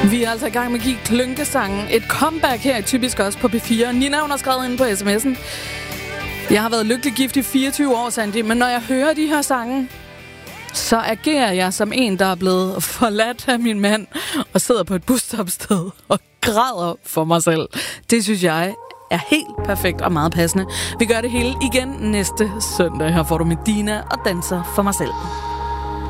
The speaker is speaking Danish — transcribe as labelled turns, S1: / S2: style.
S1: Vi er altså i gang med at give klynkesangen et comeback her i Typisk også på P4. Nina, hun har skrevet ind på sms'en. Jeg har været lykkelig gift i 24 år, Sandy, men når jeg hører de her sange, så agerer jeg som en, der er blevet forladt af min mand og sidder på et busstopsted og græder for mig selv. Det synes jeg er helt perfekt og meget passende. Vi gør det hele igen næste søndag. Her får du Medina og Danser for mig selv.